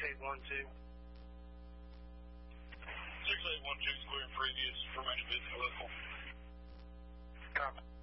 6812. 6812 clearing previous information bid for local. Copy.